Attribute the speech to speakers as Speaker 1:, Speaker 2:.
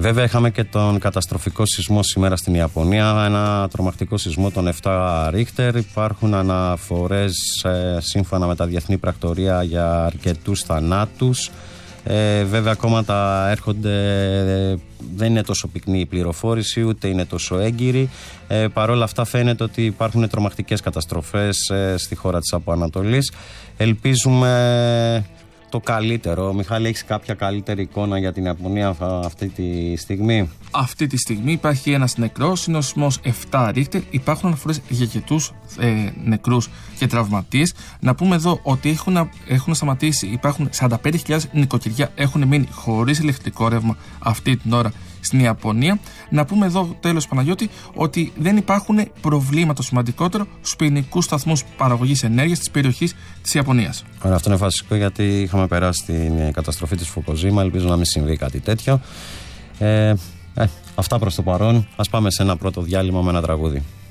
Speaker 1: Βέβαια είχαμε και τον καταστροφικό σεισμό σήμερα στην Ιαπωνία, ένα τρομακτικό σεισμό των 7 Ρίχτερ. Υπάρχουν αναφορές σύμφωνα με τα διεθνή πρακτορία για αρκετούς θανάτους. Βέβαια ακόμα δεν είναι τόσο πυκνή η πληροφόρηση, ούτε είναι τόσο έγκυρη. Παρόλα αυτά φαίνεται ότι υπάρχουν τρομακτικές καταστροφές στη χώρα της Αποανατολής. Ελπίζουμε το καλύτερο. Μιχάλη, έχεις κάποια καλύτερη εικόνα για την Ιαπωνία αυτή τη στιγμή?
Speaker 2: Αυτή τη στιγμή υπάρχει ένας νεκρός, είναι ο σεισμός 7 Ρίχτερ. Υπάρχουν αναφορές για αρκετούς νεκρούς και τραυματίες. Να πούμε εδώ ότι έχουν σταματήσει, υπάρχουν 45.000 νοικοκυριά έχουν μείνει χωρίς ηλεκτρικό ρεύμα αυτή την ώρα στην Ιαπωνία. Να πούμε εδώ τέλος, Παναγιώτη, ότι δεν υπάρχουν προβλήματα σημαντικότερο στους πυρηνικούς σταθμούς παραγωγής ενέργειας της περιοχής της Ιαπωνίας.
Speaker 1: Ωραία, αυτό είναι βασικό, γιατί είχαμε περάσει την καταστροφή της Φουκουζίμα. Ελπίζω να μην συμβεί κάτι τέτοιο. Αυτά προς το παρόν. Ας πάμε σε ένα πρώτο διάλειμμα με ένα τραγούδι.